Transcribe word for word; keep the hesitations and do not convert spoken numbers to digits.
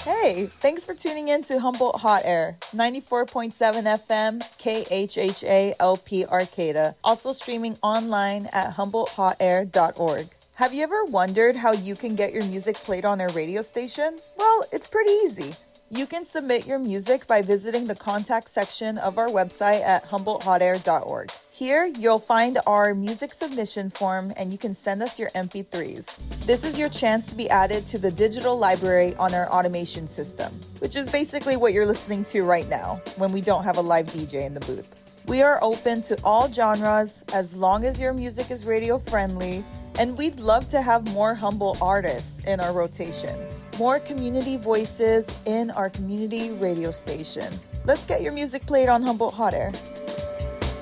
Hey, thanks for tuning in to Humboldt Hot Air, ninety-four point seven F M, K H H A L P Arcata, also streaming online at humboldt hot air dot org. Have you ever wondered how you can get your music played on our radio station? Well, it's pretty easy. You can submit your music by visiting the contact section of our website at humboldt hot air dot org. Here, you'll find our music submission form and you can send us your M P threes. This is your chance to be added to the digital library on our automation system, which is basically what you're listening to right now when we don't have a live D J in the booth. We are open to all genres as long as your music is radio friendly, and we'd love to have more Humboldt artists in our rotation. More community voices in our community radio station. Let's get your music played on Humboldt Hot Air.